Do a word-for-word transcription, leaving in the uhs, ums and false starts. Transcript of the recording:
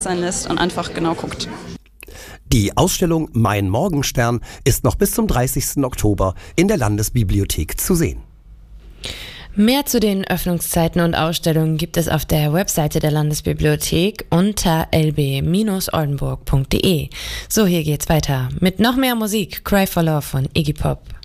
sein lässt und einfach genau guckt. Die Ausstellung Mein Morgenstern ist noch bis zum dreißigsten Oktober in der Landesbibliothek zu sehen. Mehr zu den Öffnungszeiten und Ausstellungen gibt es auf der Webseite der Landesbibliothek unter l b Bindestrich oldenburg punkt d e. So, hier geht's weiter mit noch mehr Musik. Cry for Love von Iggy Pop.